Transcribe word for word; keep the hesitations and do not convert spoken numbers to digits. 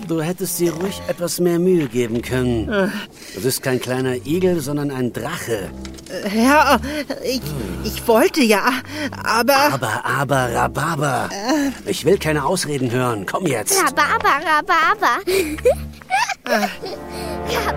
Du hättest dir ruhig etwas mehr Mühe geben können. Du bist kein kleiner Igel, sondern ein Drache. Ja, ich, ich wollte ja, aber... Aber, aber, Rhabarber. Ich will keine Ausreden hören. Komm jetzt. Rhabarber, Rhabarber. Rhabarber.